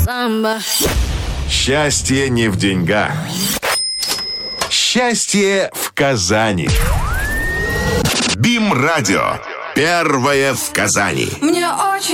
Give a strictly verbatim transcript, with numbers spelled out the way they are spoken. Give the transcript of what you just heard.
Счастье не в деньгах. Счастье в Казани. БИМ-радио. Первое в Казани. Мне очень